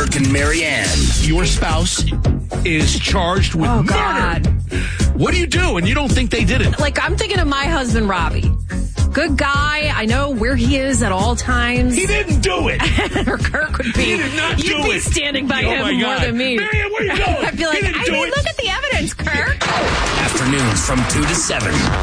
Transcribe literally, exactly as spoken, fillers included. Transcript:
Kirk and Marianne. Your spouse is charged with Oh, murder. God. What do you do? And you don't think they did it? Like, I'm thinking of my husband, Robbie. Good guy. I know where he is at all times. He didn't do it. Or Kirk would be. He did not You'd do be it. standing by Oh, him my more God. than me. Marianne, where you going? I'd be like, He didn't I do mean, it. look at the evidence, Kirk. Afternoons from two to seven.